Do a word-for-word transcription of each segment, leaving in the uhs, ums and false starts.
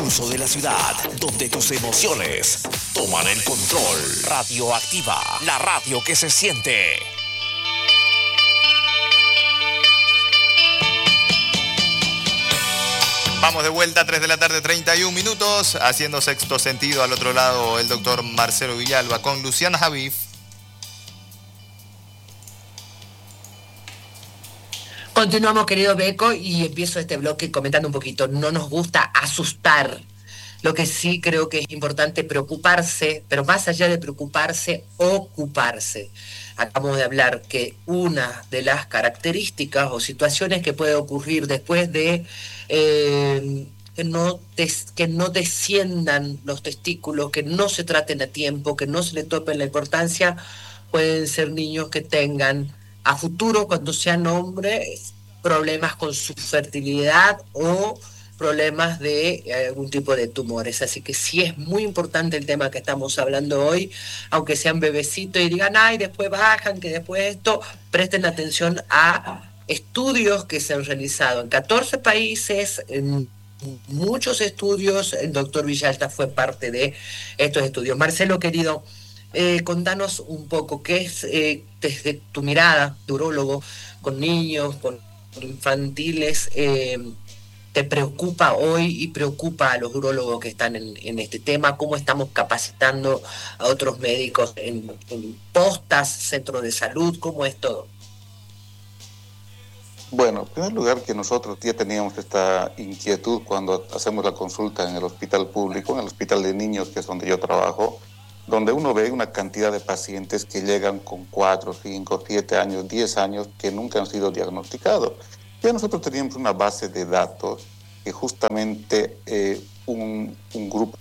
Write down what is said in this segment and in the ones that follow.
pulso de la ciudad, donde tus emociones toman el control. Radioactiva, la radio que se siente. Vamos de vuelta, tres de la tarde, treinta y un minutos, haciendo sexto sentido. Al otro lado, el doctor Marcelo Villalba con Luciana Javif. Continuamos, querido Beco, y empiezo este bloque comentando un poquito. No nos gusta asustar. Lo que sí creo que es importante preocuparse, pero más allá de preocuparse, ocuparse. Acabamos de hablar que una de las características o situaciones que puede ocurrir después de eh, que, no des, que no desciendan los testículos, que no se traten a tiempo, que no se le tope la importancia, pueden ser niños que tengan a futuro, cuando sean hombres, problemas con su fertilidad o problemas de eh, algún tipo de tumores. Así que sí es muy importante el tema que estamos hablando hoy, aunque sean bebecitos y digan, ay, después bajan, que después esto, presten atención a estudios que se han realizado en catorce países, en muchos estudios. El doctor Villalta fue parte de estos estudios. Marcelo, querido, eh, contanos un poco, ¿qué es, eh, desde tu mirada de urólogo, con niños, con infantiles, eh, te preocupa hoy y preocupa a los urólogos que están en, en este tema? ¿Cómo estamos capacitando a otros médicos en, en postas, centros de salud? ¿Cómo es todo? Bueno, en primer lugar, que nosotros ya teníamos esta inquietud cuando hacemos la consulta en el hospital público, en el hospital de niños, que es donde yo trabajo, donde uno ve una cantidad de pacientes que llegan con cuatro, cinco, siete años, diez años, que nunca han sido diagnosticados. Ya nosotros teníamos una base de datos que justamente eh, un, un grupo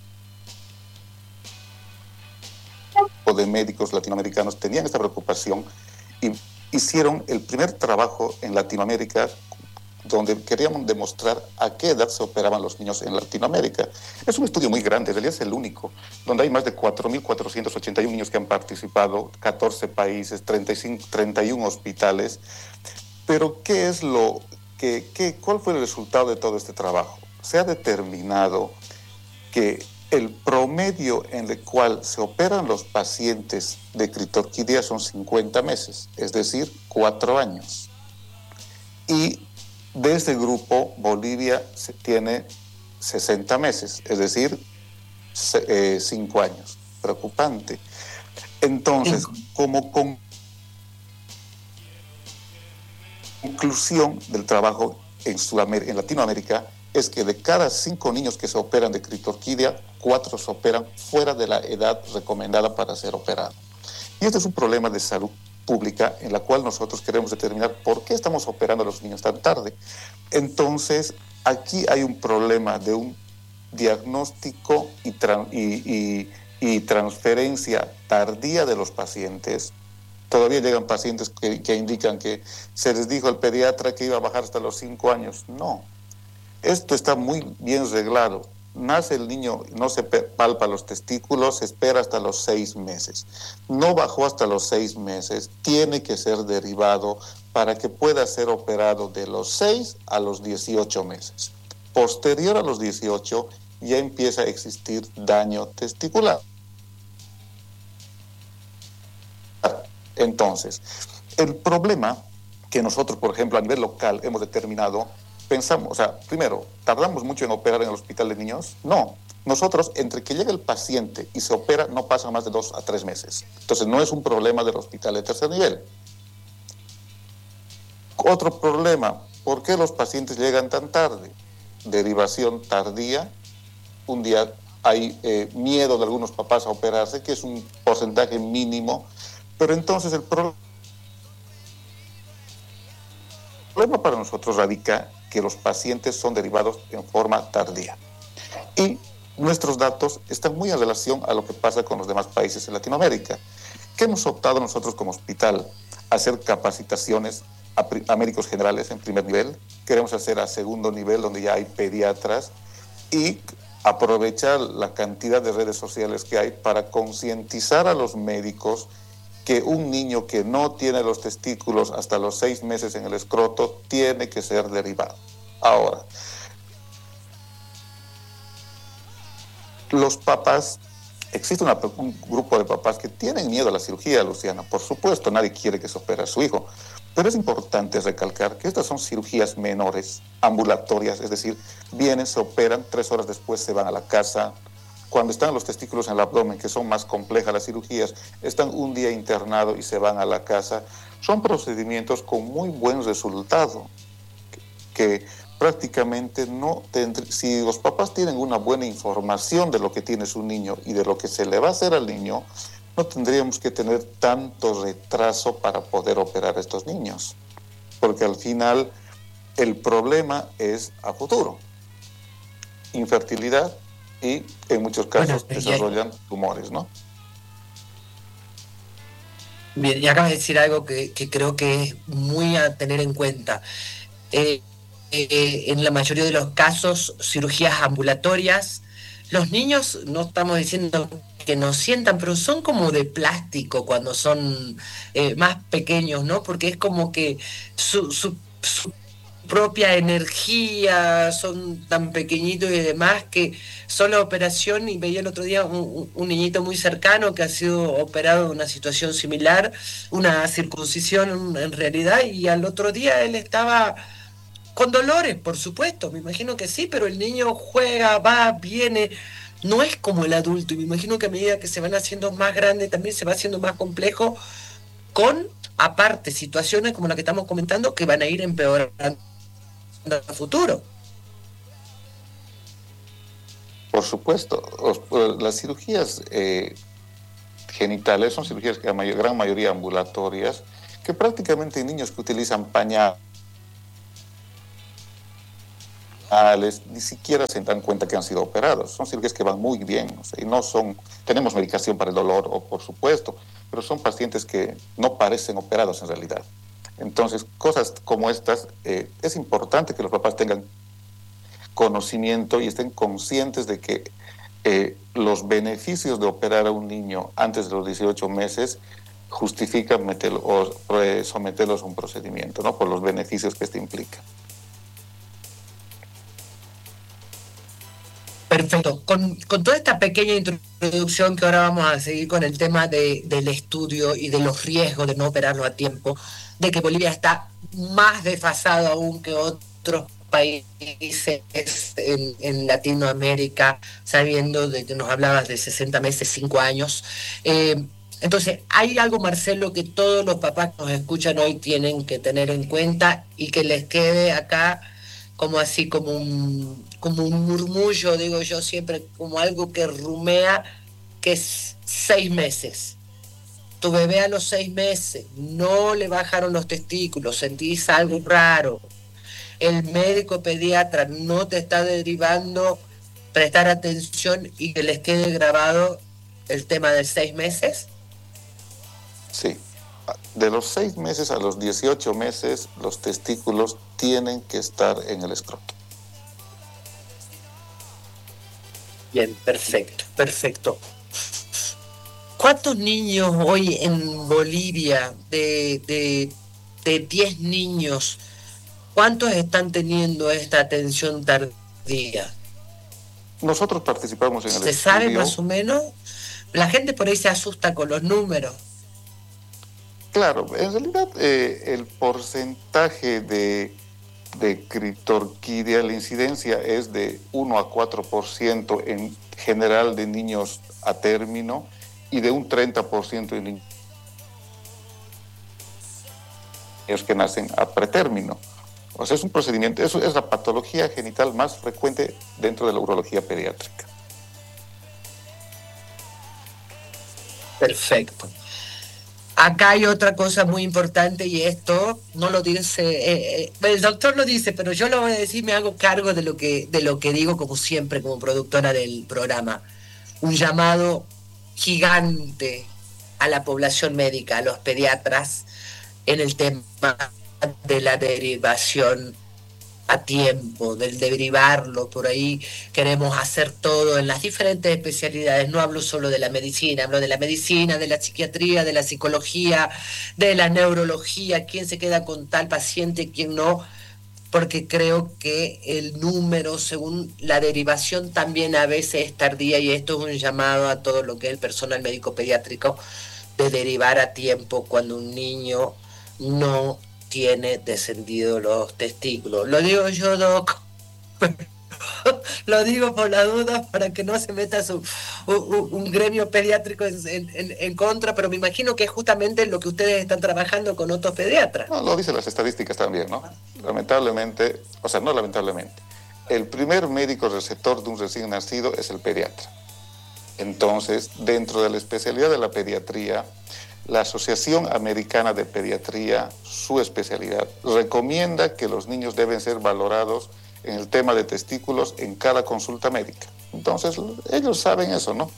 de médicos latinoamericanos tenían esta preocupación y hicieron el primer trabajo en Latinoamérica donde queríamos demostrar a qué edad se operaban los niños en Latinoamérica. Es un estudio muy grande, en realidad es el único, donde hay más de cuatro mil cuatrocientos ochenta y uno niños que han participado, catorce países, treinta y cinco, treinta y uno hospitales. Pero, ¿qué es lo que, qué, cuál fue el resultado de todo este trabajo? Se ha determinado que el promedio en el cual se operan los pacientes de clitorquidia son cincuenta meses, es decir, cuatro años. Y de este grupo, Bolivia se tiene sesenta meses, es decir, cinco años. Preocupante. Entonces, como con conclusión del trabajo en, Sudamérica, en Latinoamérica, es que de cada cinco niños que se operan de clitorquidia, cuatro se operan fuera de la edad recomendada para ser operado. Y este es un problema de salud pública en la cual nosotros queremos determinar por qué estamos operando a los niños tan tarde. Entonces, aquí hay un problema de un diagnóstico y, tra- y, y, y transferencia tardía de los pacientes. Todavía llegan pacientes que, que indican que se les dijo al pediatra que iba a bajar hasta los cinco años. No, esto está muy bien reglado. Nace el niño, no se palpa los testículos, se espera hasta los seis meses. No bajó hasta los seis meses, tiene que ser derivado para que pueda ser operado de los seis a los dieciocho meses. Posterior a los dieciocho ya empieza a existir daño testicular. Entonces, el problema que nosotros, por ejemplo, a nivel local hemos determinado, pensamos, o sea, primero, ¿tardamos mucho en operar en el hospital de niños? No. Nosotros, entre que llega el paciente y se opera, no pasa más de dos a tres meses. Entonces, no es un problema del hospital de tercer nivel. Otro problema, ¿por qué los pacientes llegan tan tarde? Derivación tardía. Un día hay eh, miedo de algunos papás a operarse, que es un porcentaje mínimo. Pero entonces el problema para nosotros radica que los pacientes son derivados en forma tardía. Y nuestros datos están muy en relación a lo que pasa con los demás países en Latinoamérica. ¿Qué hemos optado nosotros como hospital? Hacer capacitaciones a, a médicos generales en primer nivel. Queremos hacer a segundo nivel, donde ya hay pediatras, y aprovechar la cantidad de redes sociales que hay para concientizar a los médicos que un niño que no tiene los testículos hasta los seis meses en el escroto tiene que ser derivado. Ahora, Los papás, existe una, un grupo de papás que tienen miedo a la cirugía, Luciana. Por supuesto, nadie quiere que se opere a su hijo. Pero es importante recalcar que estas son cirugías menores, ambulatorias, es decir, vienen, se operan, tres horas después se van a la casa. Cuando están los testículos en el abdomen, que son más complejas las cirugías, están un día internados y se van a la casa. Son procedimientos con muy buen resultado, que, que prácticamente no tendr- si los papás tienen una buena información de lo que tiene su niño y de lo que se le va a hacer al niño, no tendríamos que tener tanto retraso para poder operar a estos niños, porque al final el problema es a futuro, infertilidad y en muchos casos bueno, desarrollan tumores, ¿no? Bien, y acabas de decir algo que, que creo que es muy a tener en cuenta. Eh, eh, en la mayoría de los casos, cirugías ambulatorias, los niños, no estamos diciendo que no sientan, pero son como de plástico cuando son eh, más pequeños, ¿no? Porque es como que su, su, su propia energía, son tan pequeñitos y demás que son la operación, y veía el otro día un, un niñito muy cercano que ha sido operado en una situación similar, una circuncisión en realidad, y al otro día él estaba con dolores, por supuesto, me imagino que sí, pero el niño juega, va, viene, no es como el adulto, y me imagino que a medida que se van haciendo más grandes también se va haciendo más complejo, con, aparte, situaciones como la que estamos comentando que van a ir empeorando en el futuro. Por supuesto, las cirugías eh, genitales son cirugías que la mayor, gran mayoría ambulatorias, que prácticamente niños que utilizan pañales, ni siquiera se dan cuenta que han sido operados. Son cirugías que van muy bien, o sea, y no son, tenemos medicación para el dolor, o por supuesto, pero son pacientes que no parecen operados en realidad. Entonces, cosas como estas, eh, es importante que los papás tengan conocimiento y estén conscientes de que eh, los beneficios de operar a un niño antes de los dieciocho meses justifican meterlo, o, eh, someterlos a un procedimiento, ¿no? Por los beneficios que esto implica. Perfecto. Con, con toda esta pequeña introducción, que ahora vamos a seguir con el tema de, del estudio y de los riesgos de no operarlo a tiempo, de que Bolivia está más desfasado aún que otros países en, en Latinoamérica, sabiendo de que nos hablabas de sesenta meses, cinco años. Eh, entonces, hay algo, Marcelo, que todos los papás que nos escuchan hoy tienen que tener en cuenta y que les quede acá como así, como un, como un murmullo, digo yo siempre, como algo que rumea, que es seis meses. Tu bebé a los seis meses, no le bajaron los testículos, sentís algo raro, el médico pediatra no te está derivando, prestar atención y que les quede grabado el tema de seis meses. Sí. De los seis meses a los dieciocho meses, los testículos tienen que estar en el escroto. Bien, perfecto, perfecto. ¿Cuántos niños hoy en Bolivia, de, de, de diez niños, cuántos están teniendo esta atención tardía? Nosotros participamos en el estudio. ¿Se sabe más o menos? La gente por ahí se asusta con los números. Claro, en realidad eh, el porcentaje de, de criptorquidia, la incidencia es de uno a cuatro por ciento en general de niños a término y de un treinta por ciento de niños que nacen a pretérmino. O sea, es un procedimiento, eso es la patología genital más frecuente dentro de la urología pediátrica. Perfecto. Acá hay otra cosa muy importante, y esto no lo dice, eh, eh, el doctor lo dice, pero yo lo voy a decir, me hago cargo de lo que, de lo que digo, como siempre, como productora del programa. Un llamado gigante a la población médica, a los pediatras, en el tema de la derivación a tiempo, del derivarlo. Por ahí queremos hacer todo en las diferentes especialidades. No hablo solo de la medicina, hablo de la medicina, de la psiquiatría, de la psicología, de la neurología, quién se queda con tal paciente, quién no. porque creo que el número, según la derivación, también a veces es tardía, y esto es un llamado a todo lo que es el personal médico pediátrico, de derivar a tiempo cuando un niño no tiene descendido los testículos. Lo digo yo, Doc, lo digo por la duda para que no se meta su, un, un gremio pediátrico en, en, en contra, pero me imagino que es justamente lo que ustedes están trabajando con otros pediatras. No, lo dicen las estadísticas también, ¿no? Lamentablemente, o sea, no lamentablemente, el primer médico receptor de un recién nacido es el pediatra. Entonces, dentro de la especialidad de la pediatría, la Asociación Americana de Pediatría, su especialidad, recomienda que los niños deben ser valorados en el tema de testículos en cada consulta médica. Entonces, ellos saben eso, ¿no?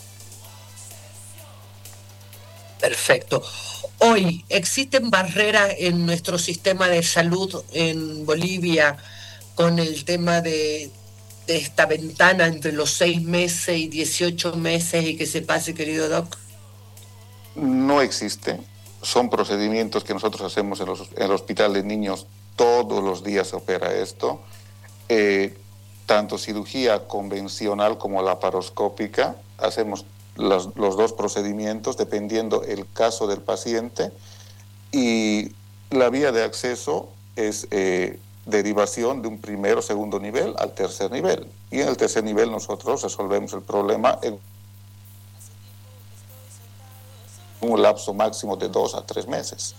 Perfecto. Hoy, ¿existen barreras en nuestro sistema de salud en Bolivia con el tema de, de esta ventana entre los seis meses y dieciocho meses y que se pase, querido Doc? No existe. Son procedimientos que nosotros hacemos en, los, en el Hospital de Niños. Todos los días se opera esto. Eh, tanto cirugía convencional como laparoscópica. Hacemos los, los dos procedimientos dependiendo el caso del paciente. Y la vía de acceso es eh, derivación de un primer o segundo nivel al tercer nivel. Y en el tercer nivel nosotros resolvemos el problema en un lapso máximo de dos a tres meses.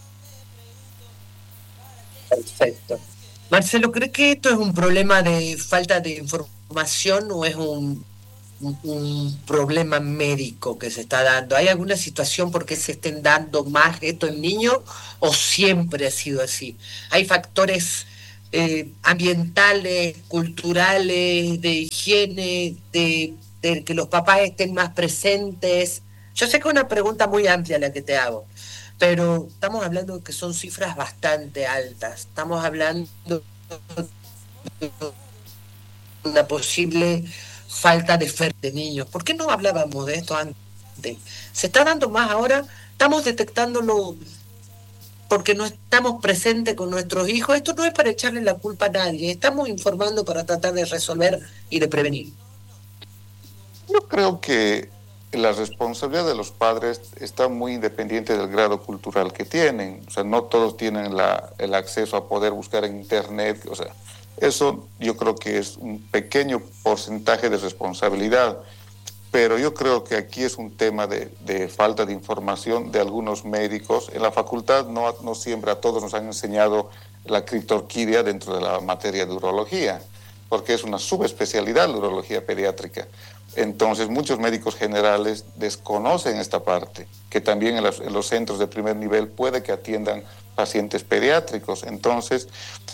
Perfecto. Marcelo, ¿cree que esto es un problema de falta de información o es un, un, un problema médico que se está dando? ¿Hay alguna situación por qué se estén dando más esto en niños o siempre ha sido así? ¿Hay factores eh, ambientales, culturales, de higiene, de, de que los papás estén más presentes? Yo sé que es una pregunta muy amplia la que te hago, pero estamos hablando de que son cifras bastante altas. Estamos hablando de una posible falta de fe de niños. ¿Por qué no hablábamos de esto antes? Se está dando más ahora, estamos detectándolo porque no estamos presentes con nuestros hijos. Esto no es para echarle la culpa a nadie, estamos informando para tratar de resolver y de prevenir. Yo creo que la responsabilidad de los padres está muy independiente del grado cultural que tienen. O sea, no todos tienen la, el acceso a poder buscar en internet. O sea, eso yo creo que es un pequeño porcentaje de responsabilidad. Pero yo creo que aquí es un tema de, de falta de información de algunos médicos. En la facultad no, no siempre a todos nos han enseñado la criptorquidia dentro de la materia de urología, porque es una subespecialidad la urología pediátrica. Entonces, muchos médicos generales desconocen esta parte, que también en, las, en los centros de primer nivel puede que atiendan pacientes pediátricos. Entonces,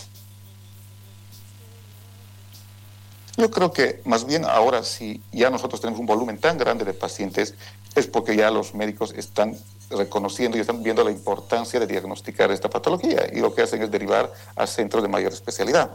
yo creo que más bien ahora si ya nosotros tenemos un volumen tan grande de pacientes, es porque ya los médicos están reconociendo y están viendo la importancia de diagnosticar esta patología y lo que hacen es derivar a centros de mayor especialidad.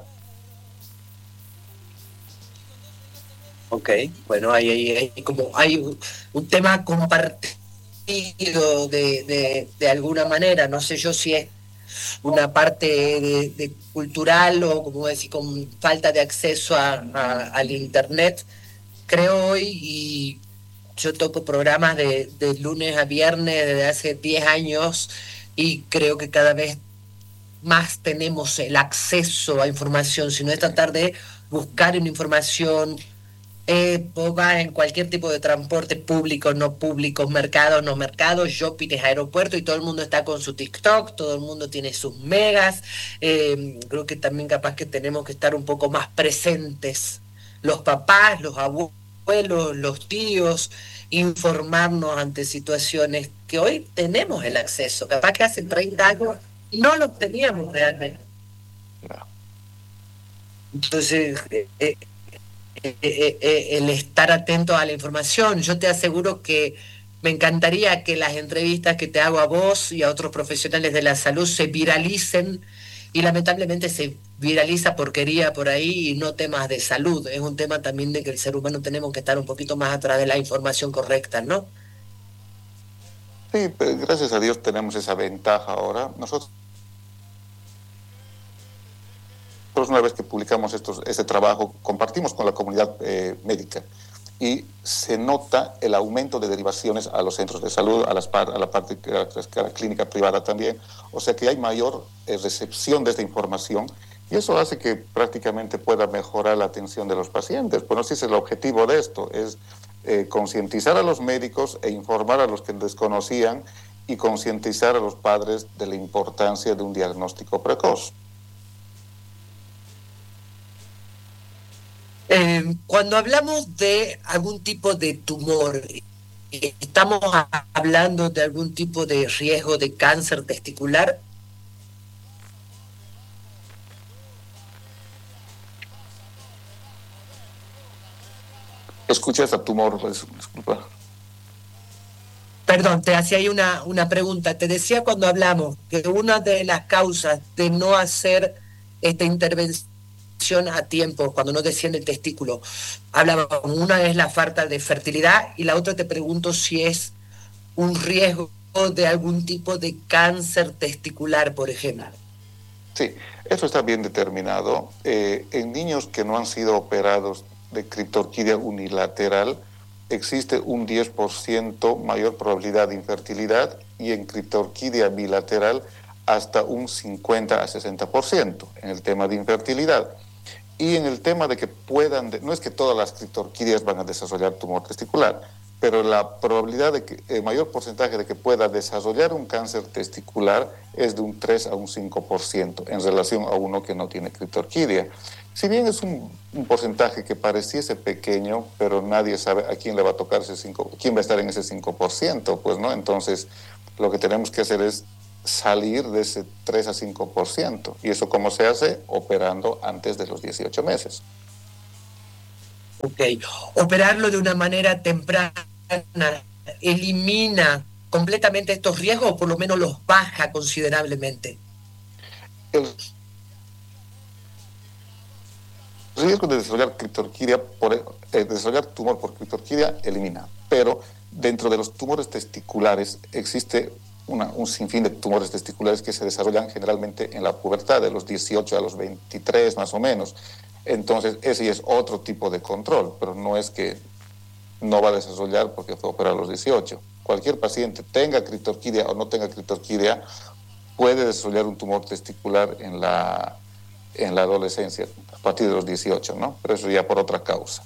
Ok, bueno, hay, hay, hay como hay un, un tema compartido de, de, de alguna manera. No sé yo si es una parte de, de cultural o, como decir, con falta de acceso a, a, al internet. Creo hoy, y yo toco programas de, de lunes a viernes desde hace diez años, y creo que cada vez más tenemos el acceso a información. Si no es tratar de buscar una información. Eh, vos vas en cualquier tipo de transporte público, no público, mercado, no mercado, shoppings, aeropuerto, y todo el mundo está con su TikTok, todo el mundo tiene sus megas. Eh, creo que también capaz que tenemos que estar un poco más presentes, los papás, los abuelos, los tíos, informarnos ante situaciones que hoy tenemos el acceso. Capaz que hace treinta años no lo teníamos realmente. Entonces, eh, eh, Eh, eh, eh, el estar atento a la información. Yo te aseguro que me encantaría que las entrevistas que te hago a vos y a otros profesionales de la salud se viralicen, y lamentablemente se viraliza porquería por ahí y no temas de salud. Es un tema también de que el ser humano tenemos que estar un poquito más atrás de la información correcta, ¿no? Sí, pero gracias a Dios tenemos esa ventaja ahora. Nosotros Nosotros, una vez que publicamos estos, este trabajo, compartimos con la comunidad eh, médica y se nota el aumento de derivaciones a los centros de salud, a, las par, a la parte a la clínica privada también. O sea que hay mayor eh, recepción de esta información y eso hace que prácticamente pueda mejorar la atención de los pacientes. Bueno, ese es el objetivo de esto, es eh, concientizar a los médicos e informar a los que desconocían y concientizar a los padres de la importancia de un diagnóstico precoz. Eh, cuando hablamos de algún tipo de tumor, ¿estamos hablando de algún tipo de riesgo de cáncer testicular? Escuchas a tumor, pues, disculpa. Perdón, te hacía ahí una, una pregunta. Te decía cuando hablamos que una de las causas de no hacer esta intervención a tiempo, cuando no desciende el testículo, hablaba, una es la falta de fertilidad y la otra te pregunto si es un riesgo de algún tipo de cáncer testicular, por ejemplo. Sí, eso está bien determinado. Eh, en niños que no han sido operados de criptorquidia unilateral, existe un diez por ciento mayor probabilidad de infertilidad y en criptorquidia bilateral hasta un cincuenta a sesenta por ciento en el tema de infertilidad. Y en el tema de que puedan, de, no es que todas las criptorquidias van a desarrollar tumor testicular, pero la probabilidad de que, el mayor porcentaje de que pueda desarrollar un cáncer testicular es de un tres a un cinco por ciento en relación a uno que no tiene criptorquidia. Si bien es un, un porcentaje que pareciese pequeño, pero nadie sabe a quién le va a tocar ese cinco por ciento, quién va a estar en ese cinco por ciento, pues, ¿no? Entonces, lo que tenemos que hacer es salir de ese tres a cinco por ciento. ¿Y eso cómo se hace? Operando antes de los dieciocho meses. Ok. Operarlo de una manera temprana elimina completamente estos riesgos o por lo menos los baja considerablemente. El riesgo de desarrollar criptorquidia, por, eh, desarrollar tumor por criptorquidia elimina, pero dentro de los tumores testiculares existe Una, un sinfín de tumores testiculares que se desarrollan generalmente en la pubertad, de los dieciocho a los veintitrés más o menos. Entonces, ese es otro tipo de control, pero no es que no va a desarrollar porque fue operado a los dieciocho. Cualquier paciente, tenga criptorquidia o no tenga criptorquidia, puede desarrollar un tumor testicular en la, en la adolescencia, a partir de los dieciocho, ¿no? Pero eso ya por otra causa.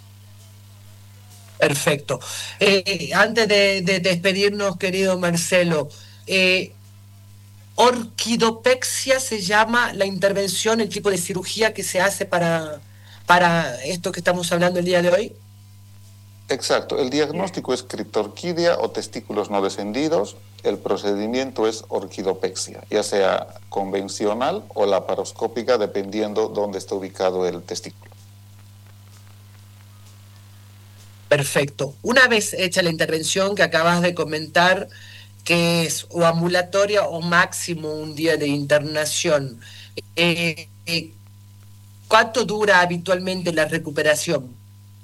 Perfecto. Eh, antes de, de despedirnos, querido Marcelo, eh, orquidopexia se llama la intervención, el tipo de cirugía que se hace para, para esto que estamos hablando el día de hoy. Exacto. El diagnóstico es criptorquidia o testículos no descendidos. El procedimiento es orquidopexia, ya sea convencional o laparoscópica, dependiendo dónde está ubicado el testículo. Perfecto. Una vez hecha la intervención que acabas de comentar, que es o ambulatoria o máximo un día de internación, eh, eh, ¿cuánto dura habitualmente la recuperación?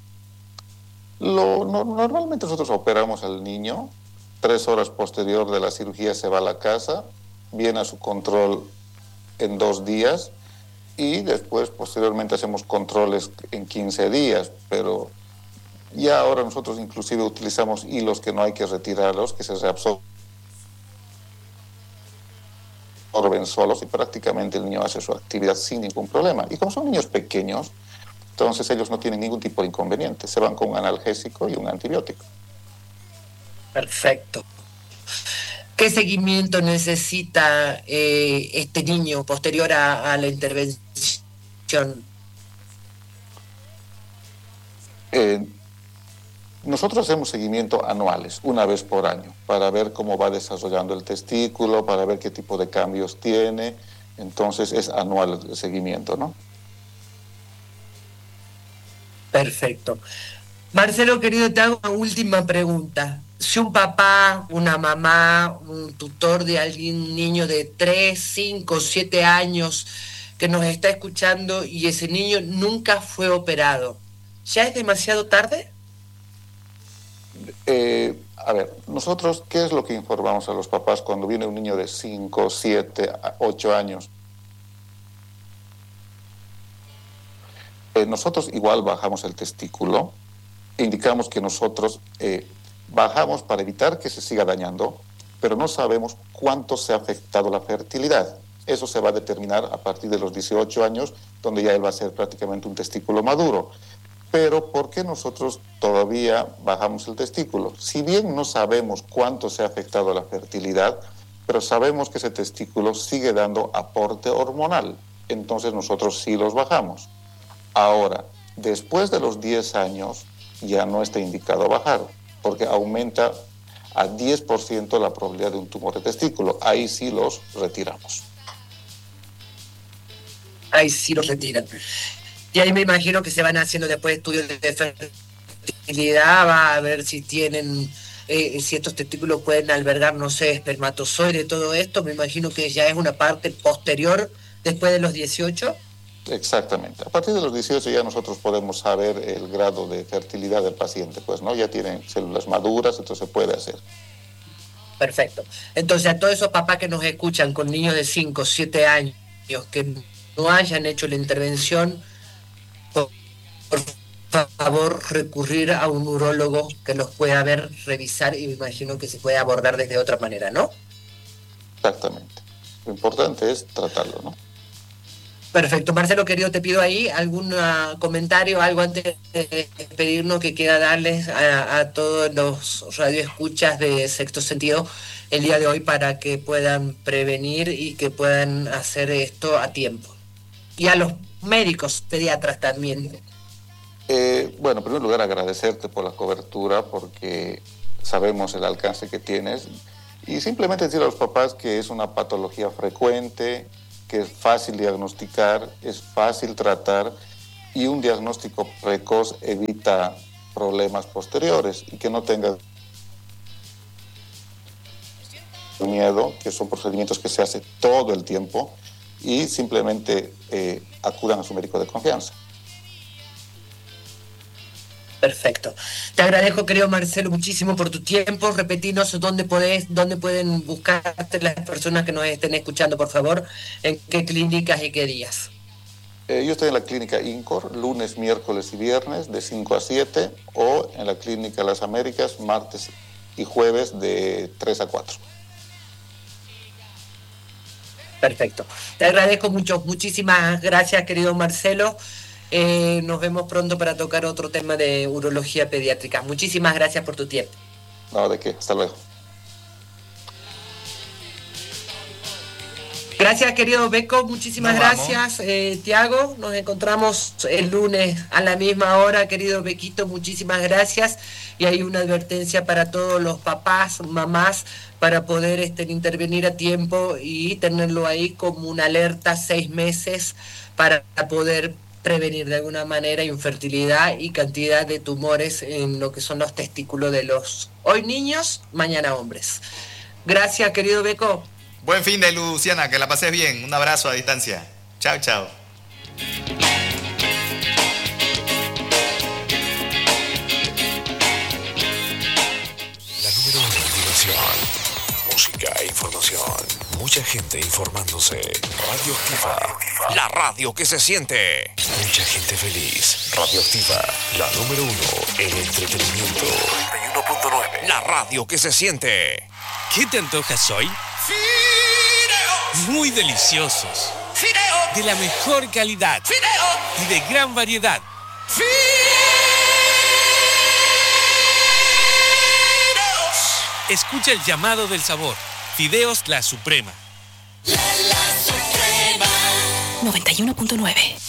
Lo, no, normalmente nosotros operamos al niño, tres horas posterior de la cirugía se va a la casa, viene a su control en dos días y después posteriormente hacemos controles en quince días, pero ya ahora nosotros inclusive utilizamos hilos que no hay que retirarlos, que se reabsorben solos y prácticamente el niño hace su actividad sin ningún problema. Y como son niños pequeños, entonces ellos no tienen ningún tipo de inconveniente, se van con un analgésico y un antibiótico. Perfecto. ¿Qué seguimiento necesita eh, este niño posterior a, a la intervención? Eh, Nosotros hacemos seguimiento anuales, una vez por año, para ver cómo va desarrollando el testículo, para ver qué tipo de cambios tiene. Entonces es anual el seguimiento, ¿no? Perfecto. Marcelo, querido, te hago una última pregunta. Si un papá, una mamá, un tutor de algún niño de tres, cinco, siete años que nos está escuchando y ese niño nunca fue operado, ¿ya es demasiado tarde? Eh, a ver, nosotros, ¿qué es lo que informamos a los papás cuando viene un niño de cinco, siete, ocho años? Eh, nosotros igual bajamos el testículo, indicamos que nosotros eh, bajamos para evitar que se siga dañando, pero no sabemos cuánto se ha afectado la fertilidad. Eso se va a determinar a partir de los dieciocho años, donde ya él va a ser prácticamente un testículo maduro. Pero ¿por qué nosotros todavía bajamos el testículo? Si bien no sabemos cuánto se ha afectado la fertilidad, pero sabemos que ese testículo sigue dando aporte hormonal, entonces nosotros sí los bajamos. Ahora, después de los diez años ya no está indicado bajar, porque aumenta a diez por ciento la probabilidad de un tumor de testículo. Ahí sí los retiramos. Ahí sí los retiran. Y ahí me imagino que se van haciendo después estudios de fertilidad, va a ver si tienen, eh, si estos testículos pueden albergar, no sé, espermatozoide, todo esto. Me imagino que ya es una parte posterior después de los dieciocho. Exactamente. A partir de los dieciocho ya nosotros podemos saber el grado de fertilidad del paciente, pues, ¿no? Ya tienen células maduras, entonces se puede hacer. Perfecto. Entonces, a todos esos papás que nos escuchan con niños de cinco, siete años que no hayan hecho la intervención, por, por favor, recurrir a un urólogo que los pueda ver, revisar, y me imagino que se puede abordar desde otra manera, ¿no? Exactamente. Lo importante es tratarlo, ¿no? Perfecto. Marcelo, querido, te pido ahí algún uh, comentario, algo antes de despedirnos que quiera darles a, a todos los radioescuchas de Sexto Sentido el día de hoy para que puedan prevenir y que puedan hacer esto a tiempo. Y a los médicos, pediatras también. Eh, bueno, en primer lugar agradecerte por la cobertura porque sabemos el alcance que tienes y simplemente decir a los papás que es una patología frecuente, que es fácil diagnosticar, es fácil tratar y un diagnóstico precoz evita problemas posteriores y que no tengan miedo, que son procedimientos que se hacen todo el tiempo y simplemente eh, acudan a su médico de confianza. Perfecto. Te agradezco, querido Marcelo, muchísimo por tu tiempo. Repetinos dónde podés, dónde pueden buscarte las personas que nos estén escuchando, por favor, en qué clínicas y qué días. Eh, yo estoy en la clínica INCOR, lunes, miércoles y viernes de cinco a siete, o en la clínica Las Américas, martes y jueves de tres a cuatro. Perfecto. Te agradezco mucho. Muchísimas gracias, querido Marcelo. Eh, nos vemos pronto para tocar otro tema de urología pediátrica. Muchísimas gracias por tu tiempo. No, ¿de qué? Hasta luego. Gracias, querido Beco. Muchísimas Nos gracias, eh, Tiago. Nos encontramos el lunes a la misma hora, querido Bequito. Muchísimas gracias. Y hay una advertencia para todos los papás, mamás, para poder este, intervenir a tiempo y tenerlo ahí como una alerta seis meses para poder prevenir de alguna manera infertilidad y cantidad de tumores en lo que son los testículos de los hoy niños, mañana hombres. Gracias, querido Beco. Buen fin de Luciana, que la pases bien. Un abrazo a distancia. Chao, chao. La número uno en diversión, música e información. Mucha gente informándose. Radioactiva, la radio que se siente. Mucha gente feliz. Radioactiva, la número uno en entretenimiento. noventa y uno punto nueve. La radio que se siente. ¿Qué te antojas hoy? ¡Fideos! Muy deliciosos. ¡Fideos! De la mejor calidad. ¡Fideos! Y de gran variedad. ¡Fideos! Escucha el llamado del sabor. Fideos La Suprema. noventa y uno punto nueve.